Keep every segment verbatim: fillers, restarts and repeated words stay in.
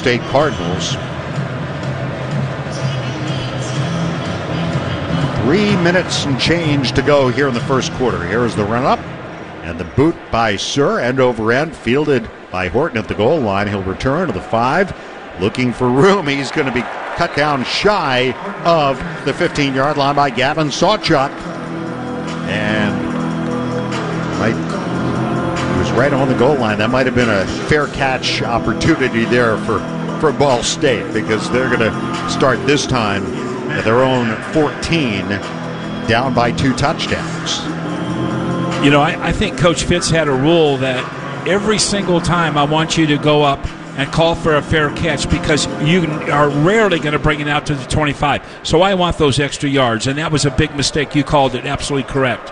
State Cardinals. Three minutes and change to go here in the first quarter. Here is the run-up, and the boot by Sir, end over end, fielded by Horton at the goal line. He'll return to the five, looking for room. He's going to be cut down shy of the fifteen-yard line by Gavin Sawchuk. And right, he was right on the goal line. That might have been a fair catch opportunity there for, for Ball State, because they're going to start this time at their own fourteen, down by two touchdowns. You know, I, I think Coach Fitz had a rule that every single time I want you to go up and call for a fair catch, because you are rarely going to bring it out to the twenty-five. So I want those extra yards, and that was a big mistake. You called it absolutely correct.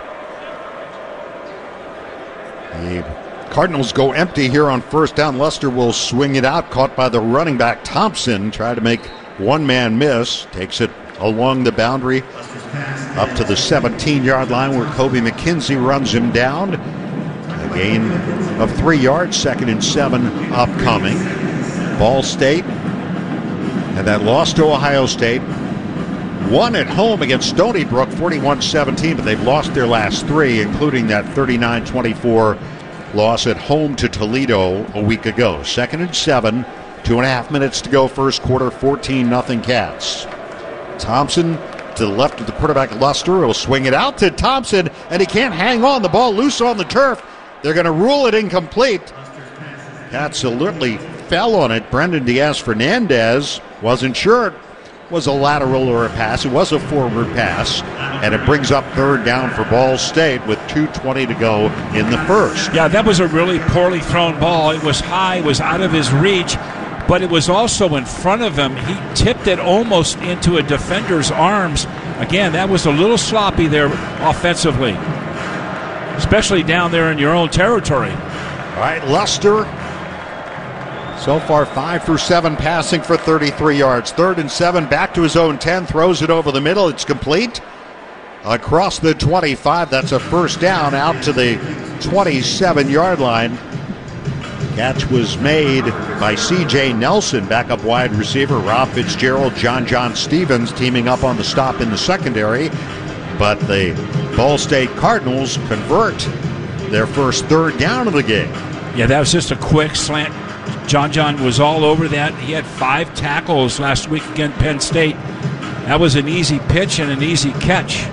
The Cardinals go empty here on first down. Luster will swing it out, caught by the running back Thompson. Tried to make one man miss. Takes it along the boundary up to the seventeen-yard line, where Kobe McKenzie runs him down. A gain of three yards, second and seven upcoming. Ball State and that loss to Ohio State. Won at home against Stony Brook, forty-one seventeen, but they've lost their last three, including that thirty-nine twenty-four loss at home to Toledo a week ago. Second and seven, two and a half minutes to go first quarter, fourteen nothing Cats. Thompson to the left of the quarterback, Luster. He'll swing it out to Thompson, and he can't hang on. The ball loose on the turf. They're going to rule it incomplete. Cats alertly fell on it. Brendan Diaz-Fernandez wasn't sure it was a lateral or a pass. It was a forward pass, and it brings up third down for Ball State with two twenty to go in the first. Yeah, that was a really poorly thrown ball. It was high, it was out of his reach, but it was also in front of him. He tipped it almost into a defender's arms. Again, that was a little sloppy there offensively, especially down there in your own territory. All right, Luster, so far five for seven passing for thirty-three yards. Third and seven, back to his own ten, throws it over the middle. It's complete. Across the twenty-five, that's a first down out to the twenty-seven-yard line. Catch was made by C J Nelson, backup wide receiver. Rob Fitzgerald, John John Stevens teaming up on the stop in the secondary. But the Ball State Cardinals convert their first third down of the game. Yeah, that was just a quick slant. John John was all over that. He had five tackles last week against Penn State. That was an easy pitch and an easy catch.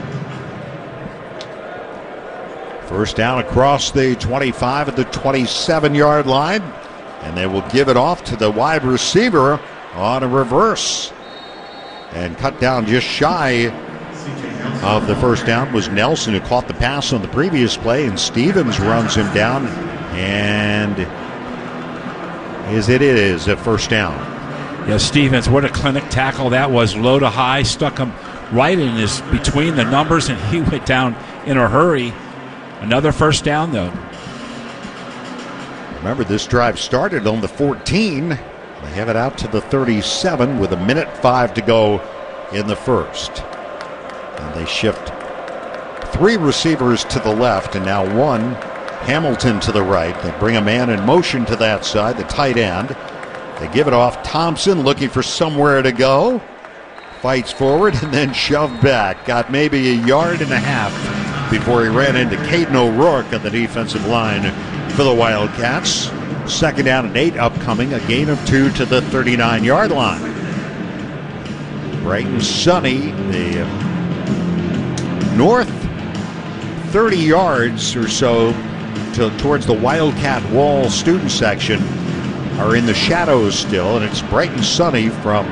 First down across the twenty-five at the twenty-seven-yard line. And they will give it off to the wide receiver on a reverse. And cut down just shy of the first down was Nelson, who caught the pass on the previous play. And Stevens runs him down. And is it is a first down. Yeah, Stevens, what a clinic tackle that was. Low to high, stuck him right in his between the numbers, and he went down in a hurry. Another first down, though. Remember, this drive started on the fourteen. They have it out to the thirty-seven with a minute five to go in the first. And they shift three receivers to the left, and now one, Hamilton, to the right. They bring a man in motion to that side, the tight end. They give it off. Thompson looking for somewhere to go. Fights forward and then shoved back. Got maybe a yard and a half before he ran into Caden O'Rourke on the defensive line for the Wildcats. Second down and eight upcoming, a gain of two to the thirty-nine-yard line. Bright and sunny, the north thirty yards or so to, towards the Wildcat Wall student section are in the shadows still, and it's bright and sunny from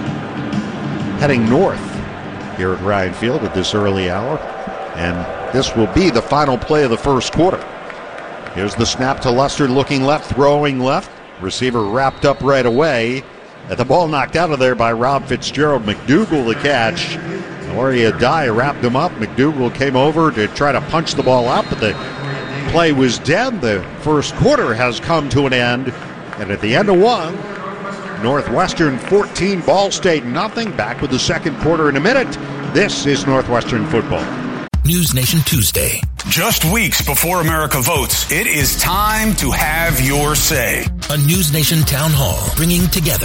heading north here at Ryan Field at this early hour. And this will be the final play of the first quarter. Here's the snap to Luster, looking left, throwing left. Receiver wrapped up right away. And the ball knocked out of there by Rob Fitzgerald. McDougal the catch. Lauria Dye wrapped him up. McDougal came over to try to punch the ball out, but the play was dead. The first quarter has come to an end. And at the end of one, Northwestern fourteen, Ball State nothing. Back with the second quarter in a minute. This is Northwestern football. News Nation Tuesday. Just weeks before America votes, it is time to have your say. A News Nation town hall bringing together